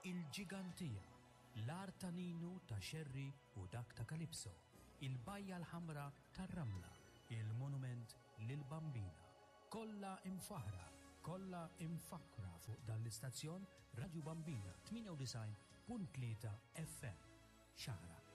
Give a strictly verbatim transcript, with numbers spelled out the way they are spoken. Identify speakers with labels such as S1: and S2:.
S1: il-ġigantija, l-art ta' Ninu ta' Xerri u dak ta' Kalipso, il-bajja l-ħamra tar-Ramla, il-monument lil-Bambina. Kollha imfaħra, kollha imfakra fuq dan l-istazzjon Radio Bambina tminja u disgħin punt tlieta F M. Xara